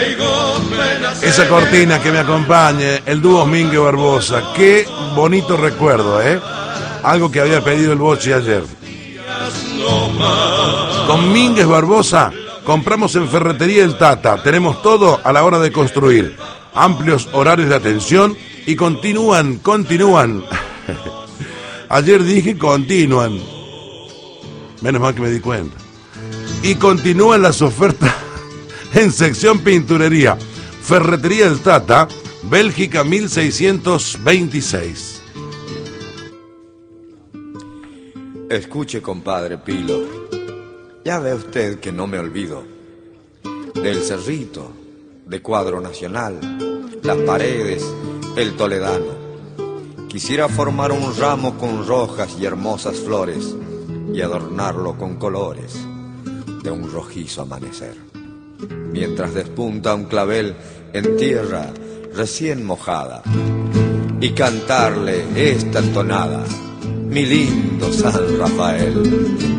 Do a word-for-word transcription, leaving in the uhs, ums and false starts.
Esa cortina que me acompañe, el dúo Mingue Barbosa, qué bonito recuerdo, ¿eh? Algo que había pedido el Bochi ayer. Con Mingues Barbosa compramos en Ferretería El Tata. Tenemos todo a la hora de construir. Amplios horarios de atención y continúan, continúan. Ayer dije continúan. Menos mal que me di cuenta. Y continúan las ofertas en sección pinturería. Ferretería El Tata, Bélgica mil seiscientos veintiséis. Escuche, compadre Pilo, ya ve usted que no me olvido del Cerrito, de Cuadro Nacional, Las Paredes, el Toledano. Quisiera formar un ramo con rojas y hermosas flores y adornarlo con colores de un rojizo amanecer, mientras despunta un clavel en tierra recién mojada, y cantarle esta entonada: mi lindo San Rafael.